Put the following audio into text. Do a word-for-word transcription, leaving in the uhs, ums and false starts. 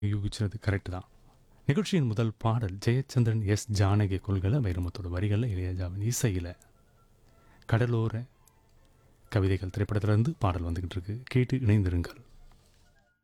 யூகிச்சது correct தான். நிகழ்ச்சியின் முதல் பாடல் ஜெயச்சந்திரன் எஸ் ஜானகி கொள்கல வைரமுத்தோட வரிகளில் இளையராஜாவின் இசையில் கடலோர கவிதைகள் திரைப்படத்திலிருந்து பாடல் வந்துகிட்டு இருக்கு. கேட்டு இணைந்திருங்கள்.